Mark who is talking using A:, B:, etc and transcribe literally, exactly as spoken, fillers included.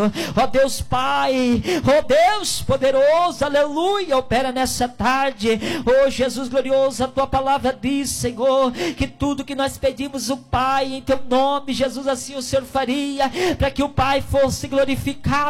A: Ó Deus Pai, ó Deus poderoso, aleluia, opera nessa tarde. Ó Jesus glorioso, a tua palavra diz, Senhor, que tudo que nós pedimos o Pai em teu nome, Jesus, assim o Senhor faria, para que o Pai fosse glorificado